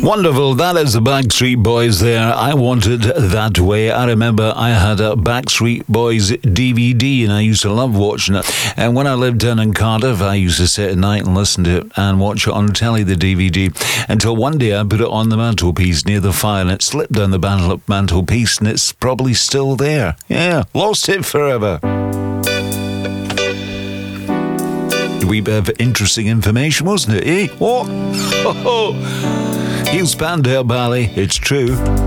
Wonderful, that is the Backstreet Boys there. I Wanted That Way. I remember I had a Backstreet Boys DVD and I used to love watching it. And when I lived down in Cardiff, I used to sit at night and listen to it and watch it on telly, the DVD, until one day I put it on the mantelpiece near the fire and it slipped down the mantelpiece and it's probably still there. Yeah, lost it forever. A wee bit of interesting information, wasn't it, eh? What? He'll Spandau Ballet, it's true.